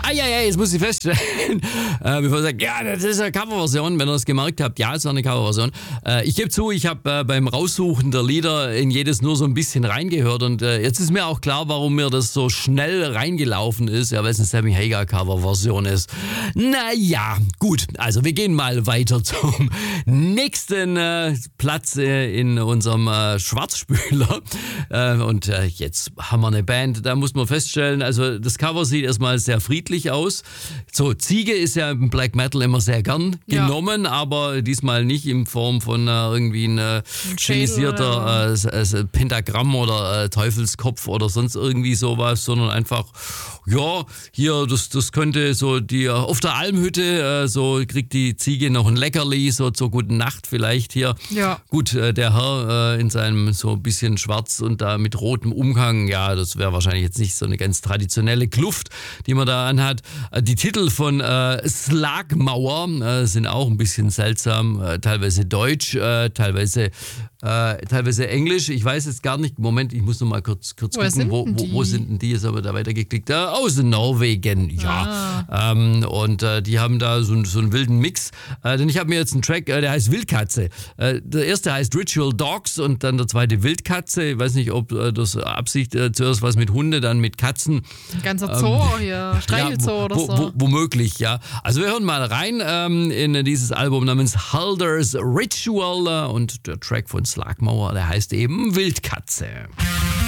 Jetzt muss ich feststellen, bevor ich sage, ja, das ist eine Coverversion, wenn ihr es gemerkt habt, ja, es war eine Coverversion. Ich gebe zu, ich habe beim Raussuchen der Lieder in jedes nur so ein bisschen reingehört und jetzt ist mir auch klar, warum mir das so schnell reingelaufen ist, ja, weil es eine Sammy Hagar Coverversion ist. Naja, gut, also wir gehen mal weiter zum nächsten Platz in unserem Schwarzspüler und jetzt haben wir eine Band, da muss man feststellen, also das Cover sieht erstmal sehr friedlich aus. So, Ziege ist ja im Black Metal immer sehr gern genommen, aber diesmal nicht in Form von irgendwie ein stilisierter Pentagramm oder Teufelskopf oder sonst irgendwie sowas, sondern einfach, ja, hier, das könnte so die, auf der Almhütte, so kriegt die Ziege noch ein Leckerli, so zur guten Nacht vielleicht hier. Ja. Gut, der Herr in seinem so ein bisschen schwarz und da mit rotem Umhang, ja, das wäre wahrscheinlich jetzt nicht so eine ganz traditionelle Kluft, die man da anhat. Die Titel von Slagmauer sind auch ein bisschen seltsam, teilweise deutsch, teilweise Englisch. Ich weiß jetzt gar nicht, Moment, ich muss noch mal kurz gucken, wo sind denn die? Jetzt haben wir da weitergeklickt. Aus Norwegen, ja. Und die haben da so einen wilden Mix. Denn ich habe mir jetzt einen Track, der heißt Wildkatze. Der erste heißt Ritual Dogs und dann der zweite Wildkatze. Ich weiß nicht, ob das Absicht zuerst was mit Hunde, dann mit Katzen. Ein ganzer Zoo hier, Streichelzoo oder so. Womöglich, ja. Also wir hören mal rein in dieses Album namens Halder's Ritual und der Track von Slagmauer, der heißt eben Wildkatze.